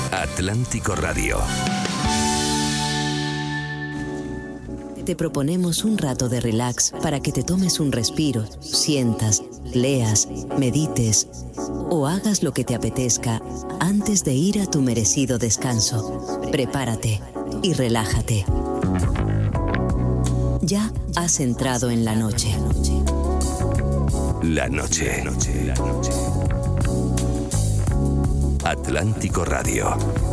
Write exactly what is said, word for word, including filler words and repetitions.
Atlántico Radio. Te proponemos un rato de relax para que te tomes un respiro, sientas, leas, medites o hagas lo que te apetezca antes de ir a tu merecido descanso. Prepárate y relájate. Ya has entrado en la noche. La noche. La noche. Atlántico Radio.